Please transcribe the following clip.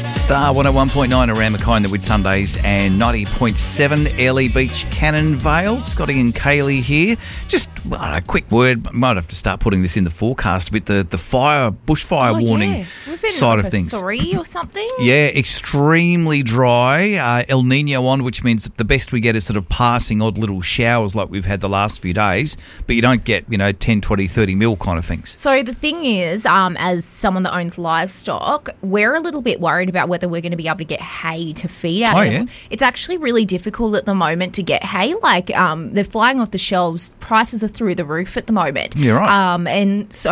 Star 101.9 around Mackay in the Whitsundays and 90.7 Airlie Beach, Cannon Vale. Scotty and Kaylee here. Just a quick word. Might have to start putting this in the forecast with the bushfire warning side of things. 3 or something? Yeah, extremely dry. El Nino on, which means the best we get is sort of passing odd little showers like we've had the last few days, but you don't get, 10, 20, 30 mil kind of things. So the thing is, as someone that owns livestock, we're a little bit worried about whether we're going to be able to get hay to feed our animals. Yeah. It's actually really difficult at the moment to get hay. Like, they're flying off the shelves. Prices are through the roof at the moment. You're right. And so